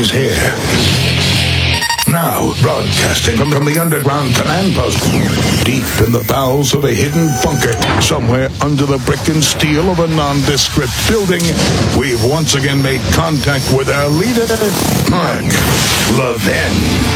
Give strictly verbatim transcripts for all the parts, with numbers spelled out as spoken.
is here. Now, broadcasting from, from the underground command post, deep in the bowels of a hidden bunker, somewhere under the brick and steel of a nondescript building, we've once again made contact with our leader, Mark Levin.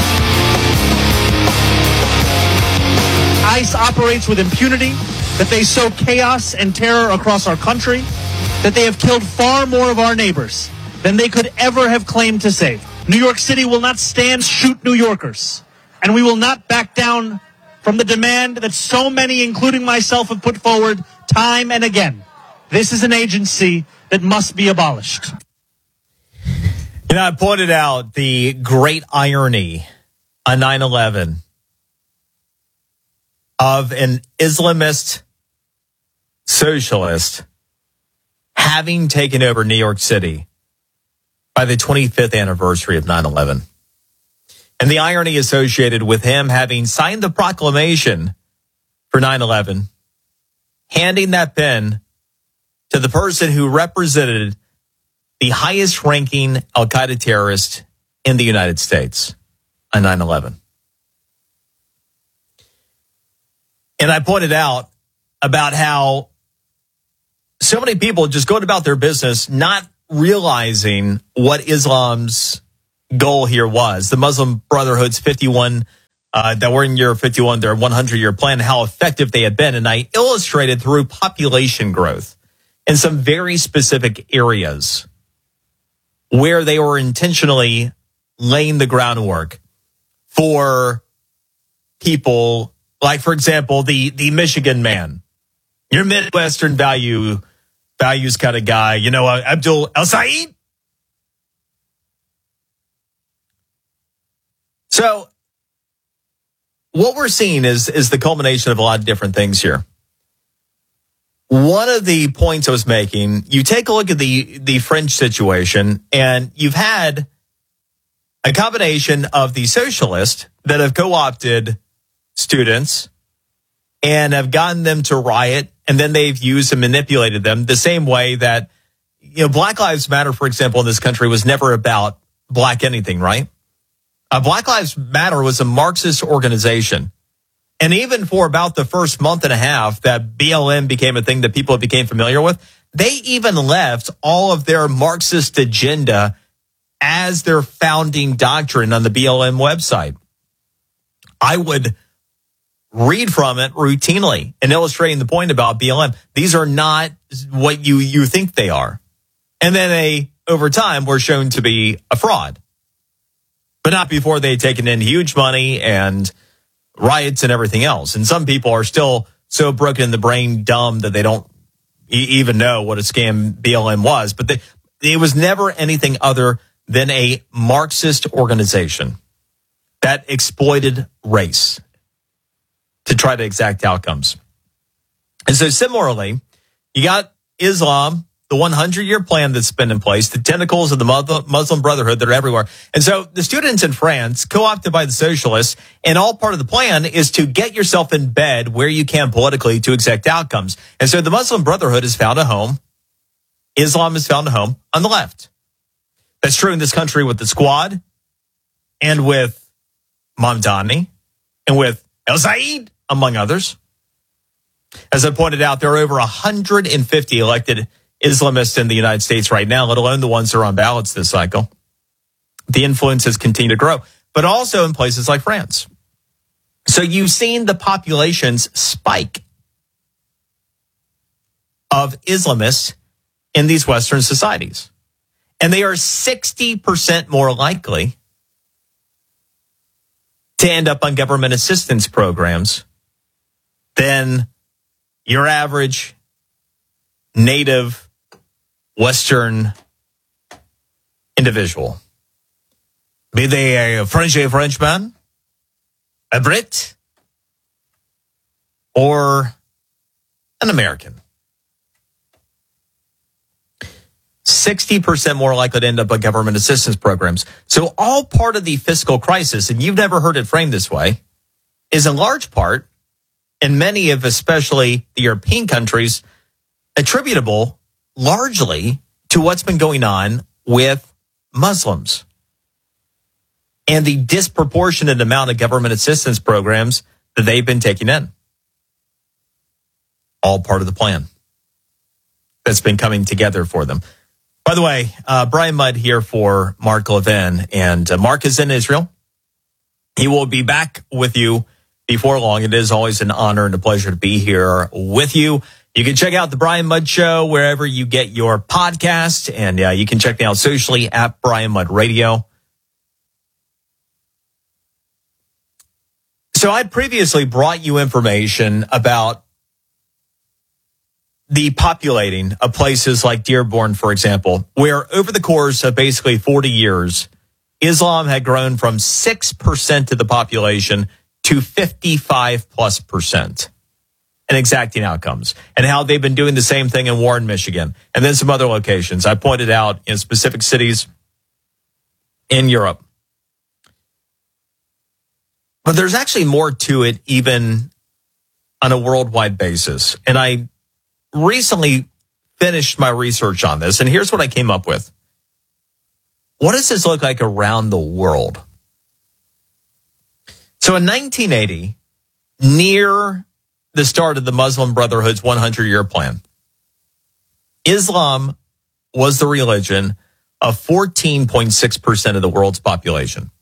ICE operates with impunity, that they sow chaos and terror across our country, that they have killed far more of our neighbors than they could ever have claimed to save. New York City will not stand shoot New Yorkers, and we will not back down from the demand that so many, including myself, have put forward time and again. This is an agency that must be abolished. You know, I pointed out the great irony on nine eleven of an Islamist socialist having taken over New York City by the twenty-fifth anniversary of nine eleven. And the irony associated with him having signed the proclamation for nine eleven, handing that pen to the person who represented the highest ranking Al-Qaeda terrorist in the United States on nine eleven. And I pointed out about how so many people just going about their business, not realizing what Islam's goal here was. The Muslim Brotherhood's fifty-one, uh, that were in year fifty-one, their one hundred year plan, how effective they had been. And I illustrated through population growth in some very specific areas where they were intentionally laying the groundwork for people like, for example, the, the Michigan man, your Midwestern value values kind of guy, you know, uh, Abdul El-Said. So what we're seeing is, is the culmination of a lot of different things here. One of the points I was making, you take a look at the, the French situation, and you've had a combination of the socialists that have co-opted students and have gotten them to riot, and then they've used and manipulated them the same way that, you know, Black Lives Matter, for example, in this country was never about black anything, right? Uh, Black Lives Matter was a Marxist organization. And even for about the first month and a half that B L M became a thing that people became familiar with, they even left all of their Marxist agenda as their founding doctrine on the B L M website. I would read from it routinely and illustrating the point about B L M. These are not what you, you think they are. And then they, over time, were shown to be a fraud. But not before they'd taken in huge money and riots and everything else. And some people are still so broken in the brain, dumb, that they don't e- even know what a scam B L M was. But they, it was never anything other than a Marxist organization that exploited race to try to exact outcomes. And so similarly, you got Islam, the one hundred year plan that's been in place, the tentacles of the Muslim Brotherhood that are everywhere. And so the students in France, co-opted by the socialists, and all part of the plan is to get yourself in bed where you can politically to exact outcomes. And so the Muslim Brotherhood has found a home. Islam has found a home on the left. That's true in this country with the Squad and with Mamdani and with El-Said, among others. As I pointed out, there are over one hundred fifty elected Islamists in the United States right now, let alone the ones that are on ballots this cycle. The influence has continued to grow, but also in places like France. So you've seen the populations spike of Islamists in these Western societies. And they are sixty percent more likely to end up on government assistance programs than your average native Western individual. Be they a French, a Frenchman, a Brit, or an American. sixty percent more likely to end up on government assistance programs. So all part of the fiscal crisis, and you've never heard it framed this way, is in large part, in many of especially the European countries, attributable largely to what's been going on with Muslims. and the disproportionate amount of government assistance programs that they've been taking in. All part of the plan that's been coming together for them. By the way, uh, Brian Mudd here for Mark Levin, and uh, Mark is in Israel. He will be back with you before long. It is always an honor and a pleasure to be here with you. You can check out the Brian Mudd Show wherever you get your podcast, and uh, you can check me out socially at Brian Mudd Radio. So I previously brought you information about the populating of places like Dearborn, for example, where over the course of basically forty years, Islam had grown from six percent of the population to fifty-five plus percent, and exacting outcomes, and how they've been doing the same thing in Warren, Michigan, and then some other locations. I pointed out in specific cities in Europe. But there's actually more to it, even on a worldwide basis. And I recently finished my research on this, and here's what I came up with. What does this look like around the world? So in nineteen eighty, near the start of the Muslim Brotherhood's hundred-year plan, Islam was the religion of fourteen point six percent of the world's population.